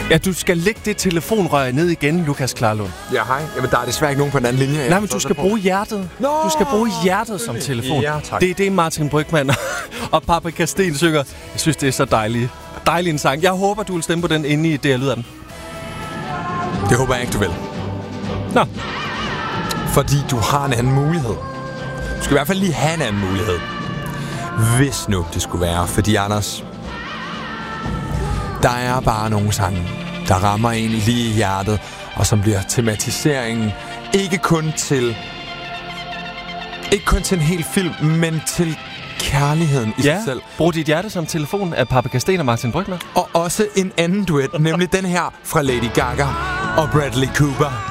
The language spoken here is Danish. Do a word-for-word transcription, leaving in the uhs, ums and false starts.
Ja, du skal lægge det telefonrør ned igen, Lukas Klarlund. Ja, hej. Jamen, der er desværre ikke nogen på den anden linje. Nej, men du skal bruge hjertet. Nå, du skal bruge hjertet som telefon. Ja, tak. Det er det, Martin Brygmann og Paprika Steen synger. Jeg synes, det er så dejligt. Dejlig en sang. Jeg håber, du vil stemme på den inde i det, jeg lyder den. Det håber jeg ikke, du vil. Nå. Fordi du har en anden mulighed. Du skal i hvert fald lige have en anden mulighed. Hvis nu det skulle være. Fordi, Anders, der er bare nogle sange, der rammer en lige i hjertet, og som bliver tematiseringen ikke kun til ikke kun til en hel film, men til kærligheden i ja, sig selv. Brug dit hjerte som telefon af Paprika Steen og Martin Brygmann. Og også en anden duet, nemlig den her fra Lady Gaga og Bradley Cooper.